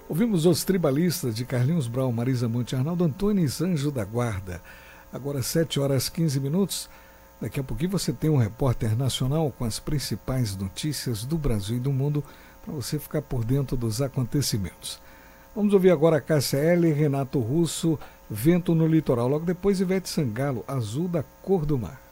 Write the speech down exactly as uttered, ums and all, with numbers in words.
Ouvimos Os Tribalistas de Carlinhos Brau, Marisa Monte, Arnaldo Antunes, Anjo da Guarda. Agora sete horas e quinze minutos. Daqui a pouquinho você tem um repórter nacional com as principais notícias do Brasil e do mundo para você ficar por dentro dos acontecimentos. Vamos ouvir agora a Cássia Eller, Renato Russo, Vento no Litoral. Logo depois, Ivete Sangalo, Azul da Cor do Mar.